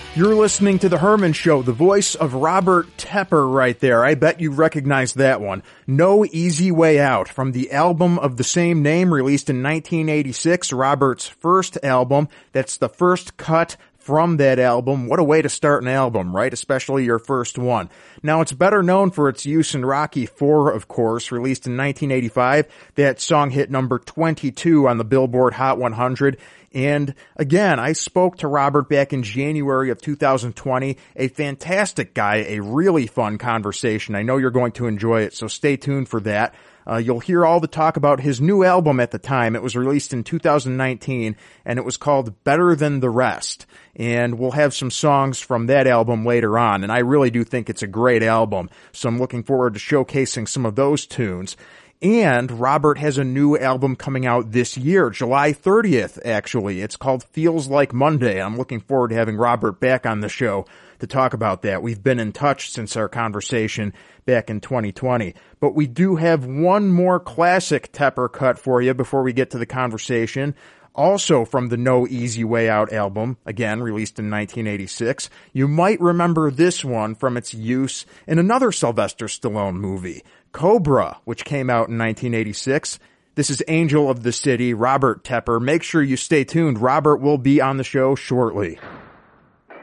You're listening to The Herman Show, the voice of Robert Tepper right there. I bet you recognize that one. No Easy Way Out, from the album of the same name, released in 1986, Robert's first album. That's the first cut from that album. What a way to start an album, right? Especially your first one. Now, it's better known for its use in Rocky IV, of course, released in 1985. That song hit number 22 on the Billboard Hot 100. And again, I spoke to Robert back in January of 2020. A fantastic guy, a really fun conversation. I know you're going to enjoy it, so stay tuned for that. You'll hear all the talk about his new album at the time. It was released in 2019, and it was called Better Than the Rest. And we'll have some songs from that album later on, and I really do think it's a great album. So I'm looking forward to showcasing some of those tunes. And Robert has a new album coming out this year, July 30th, actually. It's called Feels Like Monday. I'm looking forward to having Robert back on the show to talk about that. We've been in touch since our conversation back in 2020. But we do have one more classic Tepper cut for you before we get to the conversation. Also from the No Easy Way Out album, again, released in 1986. You might remember this one from its use in another Sylvester Stallone movie, Cobra, which came out in 1986. This is Angel of the City, Robert Tepper. Make sure you stay tuned. Robert will be on the show shortly.